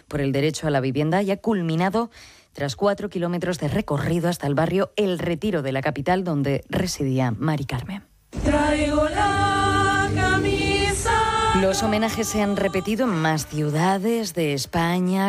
por el derecho a la vivienda y ha culminado tras 4 kilómetros de recorrido hasta el barrio El Retiro de la capital, donde residía Mari Carmen. Traigo la camisa. Los homenajes se han repetido en más ciudades de España.